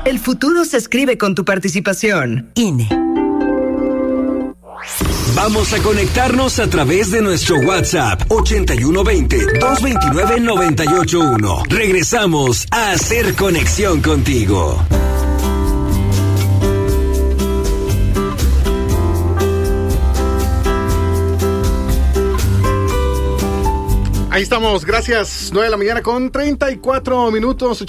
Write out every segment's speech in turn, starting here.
El futuro se escribe con tu participación. INE. Vamos a conectarnos a través de nuestro WhatsApp 8120-229-981. Regresamos a Hacer Conexión Contigo. Ahí estamos, gracias. 9 de la mañana con 34 minutos,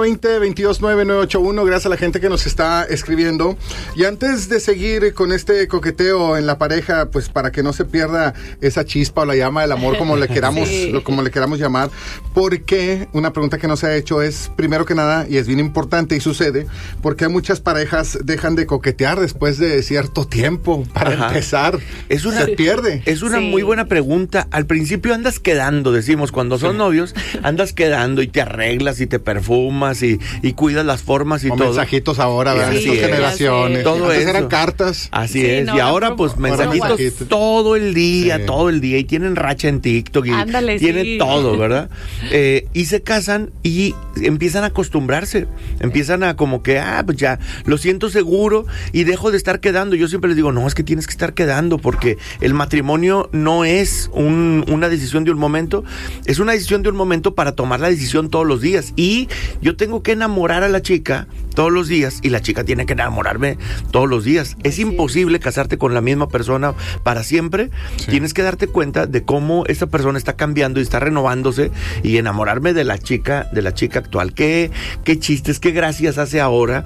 8120-229-981. Gracias a la gente que nos está escribiendo. Y antes de seguir con este coqueteo en la pareja, pues para que no se pierda esa chispa o la llama del amor, como le queramos, como le queramos llamar, porque una pregunta que nos ha hecho es, primero que nada, y es bien importante y sucede, porque muchas parejas dejan de coquetear después de cierto tiempo para empezar. Se pierde. Es una muy buena pregunta. Al principio andas quedando, decimos, cuando son novios, andas quedando y te arreglas y te perfumas y cuidas las formas y todo. Mensajitos ahora, ¿verdad? Estas generaciones. Todo antes eso. eran cartas. Así es. Y ahora, pues, mensajitos todo el día. Y tienen racha en TikTok y tienen todo, ¿verdad? Y se casan y empiezan a acostumbrarse. Empiezan a como que, pues ya, lo siento seguro y dejo de estar quedando. Yo siempre les digo, no, es que tienes que estar quedando porque el matrimonio no es una decisión de un momento. Es una decisión de un momento para tomar la decisión todos los días. Y yo tengo que enamorar a la chica todos los días y la chica tiene que enamorarme todos los días. Es imposible casarte con la misma persona para siempre. Tienes que darte cuenta de cómo esta persona está cambiando y está renovándose y enamorarme de la chica actual. ¿Qué chistes, qué gracias hace ahora?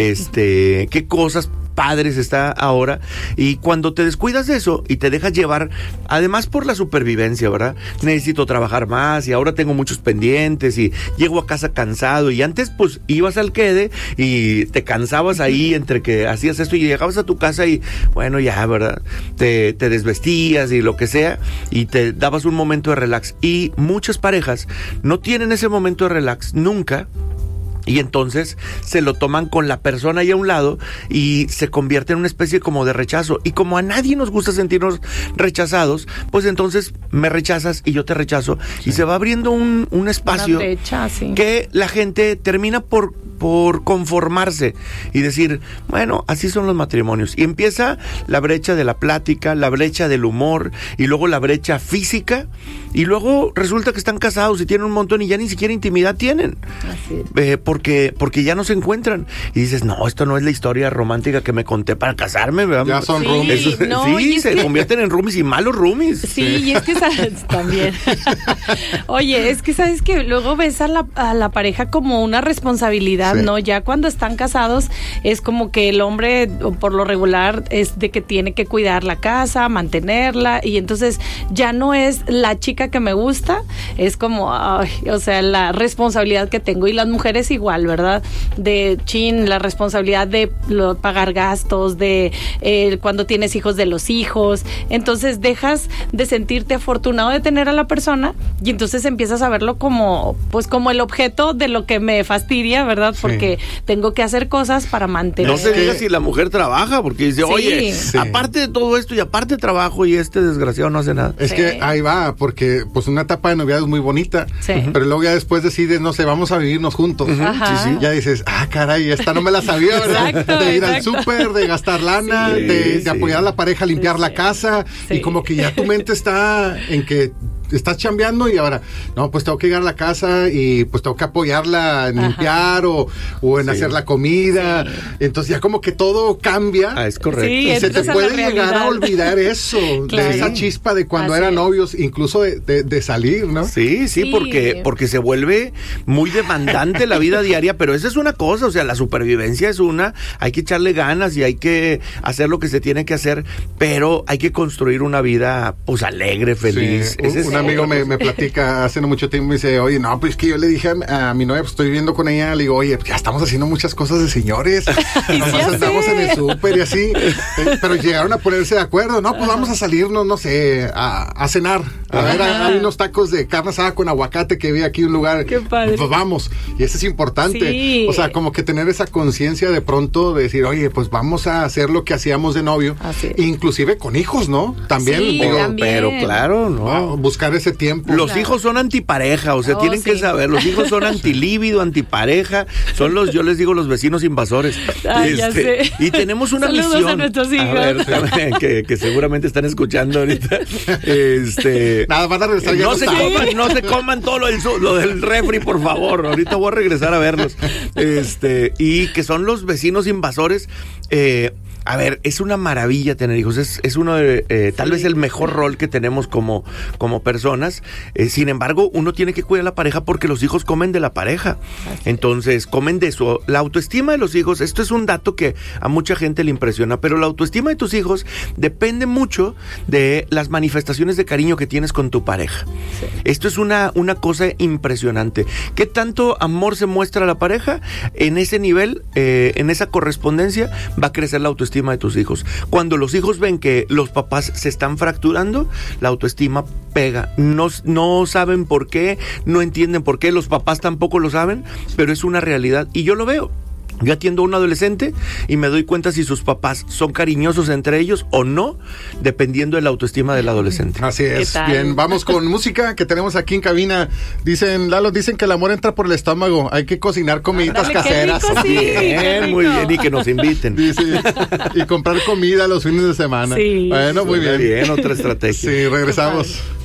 ¿Qué cosas padres está ahora? Y cuando te descuidas de eso y te dejas llevar, además por la supervivencia, ¿verdad? Necesito trabajar más y ahora tengo muchos pendientes y llego a casa cansado, y antes pues ibas al quede y te cansabas ahí entre que hacías esto y llegabas a tu casa y bueno, ya, ¿verdad? Te desvestías y lo que sea y te dabas un momento de relax, y muchas parejas no tienen ese momento de relax nunca. Y entonces se lo toman con la persona ahí a un lado y se convierte en una especie como de rechazo. Y como a nadie nos gusta sentirnos rechazados, pues entonces me rechazas y yo te rechazo. Y se va abriendo un espacio que la gente termina por conformarse y decir, bueno, así son los matrimonios. Y empieza la brecha de la plática, la brecha del humor y luego la brecha física. Y luego resulta que están casados y tienen un montón y ya ni siquiera intimidad tienen. Así es. Porque ya no se encuentran. Y dices, no, esto no es la historia romántica que me conté para casarme, ¿verdad? Ya son roomies. Se convierten en roomies y malos roomies. Sí, y es que sabes también. Oye, es que sabes que luego ves a la pareja como una responsabilidad, ¿no? Ya cuando están casados es como que el hombre, por lo regular, es de que tiene que cuidar la casa, mantenerla, y entonces ya no es la chica que me gusta, es como, o sea, la responsabilidad que tengo. Y las mujeres igual, ¿verdad? De la responsabilidad de pagar gastos, de cuando tienes hijos, de los hijos. Entonces dejas de sentirte afortunado de tener a la persona y entonces empiezas a verlo como el objeto de lo que me fastidia, ¿verdad? Porque tengo que hacer cosas para mantener. No se diga si la mujer trabaja, porque dice, oye, aparte de todo esto y aparte trabajo y este desgraciado no hace nada. Es que ahí va, porque pues una etapa de noviazgo es muy bonita, pero luego ya después decides, no sé, vamos a vivirnos juntos. Ya dices, caray, esta no me la sabía, ¿verdad? Exacto, de ir al súper, de gastar lana, de apoyar a la pareja a limpiar la casa, y como que ya tu mente está en que estás chambeando y ahora, no, pues tengo que llegar a la casa y pues tengo que apoyarla en limpiar o en hacer la comida. Entonces ya como que todo cambia. Es correcto. Y se te puede llegar a olvidar eso, de esa chispa de cuando eran novios, incluso de salir, ¿no? Sí, porque se vuelve muy demandante la vida diaria, pero esa es una cosa, o sea, la supervivencia es una, hay que echarle ganas y hay que hacer lo que se tiene que hacer, pero hay que construir una vida pues alegre, feliz. Un amigo me platica hace no mucho tiempo, me dice, oye, no, pues que yo le dije a mi novia, pues estoy viviendo con ella, le digo, oye, ya estamos haciendo muchas cosas de señores, nomás andamos en el súper y así, pero llegaron a ponerse de acuerdo, no, pues vamos a salirnos, no sé, a cenar, a ver, hay unos tacos de carne asada con aguacate que vi aquí en un lugar, qué padre. Pues vamos, y eso es importante, o sea, como que tener esa conciencia de pronto de decir, oye, pues vamos a hacer lo que hacíamos de novio, inclusive con hijos, ¿no? También, pero claro, ¿no? Buscar sacar ese tiempo. Los hijos son antipareja, o sea, tienen que saber, los hijos son antilíbido, antipareja, son yo les digo, los vecinos invasores. Ya sé. Y tenemos una Saludos misión. A nuestros hijos. A ver, que seguramente están escuchando ahorita. Nada, van a regresar. No se coman todo lo del refri, por favor. Ahorita voy a regresar a verlos. Y que son los vecinos invasores. A ver, es una maravilla tener hijos, es uno de, tal vez el mejor rol que tenemos como personas. Sin embargo, uno tiene que cuidar a la pareja porque los hijos comen de la pareja. Entonces, comen de la autoestima de los hijos. Esto es un dato que a mucha gente le impresiona, pero la autoestima de tus hijos depende mucho de las manifestaciones de cariño que tienes con tu pareja. Sí. Esto es una cosa impresionante. ¿Qué tanto amor se muestra a la pareja? En ese nivel, en esa correspondencia, va a crecer la autoestima de tus hijos. Cuando los hijos ven que los papás se están fracturando, la autoestima pega. No saben por qué, no entienden por qué, los papás tampoco lo saben, pero es una realidad y yo lo veo. Yo atiendo a un adolescente y me doy cuenta si sus papás son cariñosos entre ellos o no, dependiendo de la autoestima del adolescente. Así es. Bien, vamos con música que tenemos aquí en cabina. Dicen que el amor entra por el estómago. Hay que cocinar comiditas caseras. Rico, sí, bien, muy bien. Y que nos inviten. Sí. Y comprar comida los fines de semana. Sí. Bueno, muy bien. Bien, otra estrategia. Sí, regresamos.